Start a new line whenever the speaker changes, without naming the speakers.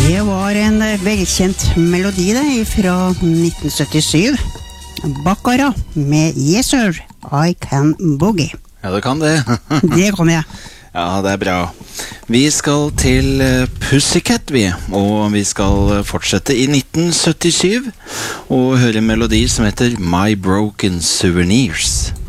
Det var en velkjent melodi det fra 1977. Baccara med Yes Sir, I Can Boogie.
Ja, det kan det.
Det kan jeg.
Ja, det er bra. Vi skal til Pussycat, og vi skal fortsette i 1977 og høre en melodi som heter My Broken Souvenirs.